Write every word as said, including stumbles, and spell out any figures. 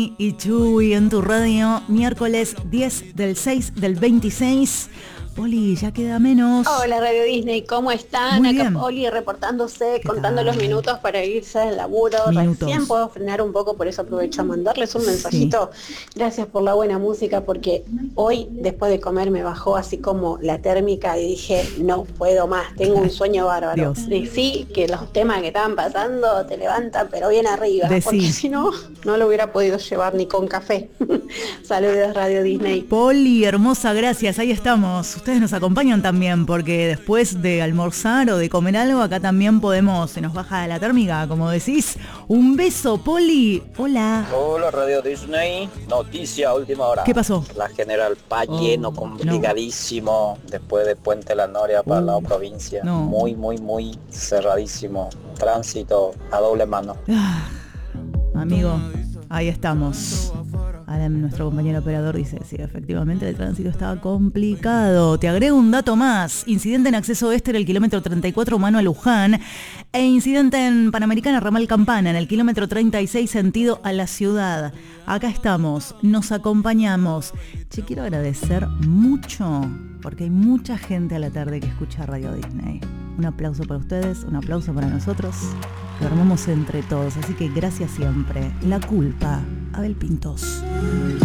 Y Chuy en tu radio, miércoles diez del seis del veintiséis. Poli, ya queda menos. Hola Radio Disney, ¿cómo están? Muy Acá bien. Poli reportándose, ¿Qué contando tal? los minutos para irse al laburo. Minutos. Recién puedo frenar un poco, por eso aprovecho a mandarles un mensajito. Gracias por la buena música, porque hoy, después de comer, me bajó así como la térmica y dije, no puedo más, tengo un sueño bárbaro. Dios. Decí que los temas que estaban pasando te levantan, pero bien arriba, Decí. porque si no, no lo hubiera podido llevar ni con café. Saludos Radio Disney. Poli, hermosa, gracias, ahí estamos. Ustedes nos acompañan también, porque después de almorzar o de comer algo, acá también podemos, se nos baja la térmica, como decís. Un beso, Poli. Hola. Hola Radio Disney, noticia última hora. ¿Qué pasó? La General Paz Oh, lleno, complicadísimo, después de Puente La Noria para Uh, la provincia. no. Muy, muy, muy cerradísimo. Tránsito a doble mano. Ah, amigo, ahí estamos. Ahora nuestro compañero operador dice, sí, efectivamente el tránsito estaba complicado. Te agrego un dato más. Incidente en acceso este en el kilómetro treinta y cuatro mano a Luján. E incidente en Panamericana Ramal Campana en el kilómetro treinta y seis sentido a la ciudad. Acá estamos, nos acompañamos. Che, quiero agradecer mucho porque hay mucha gente a la tarde que escucha Radio Disney. Un aplauso para ustedes, un aplauso para nosotros. Lo armamos entre todos, así que gracias siempre. La culpa, Abel Pintos.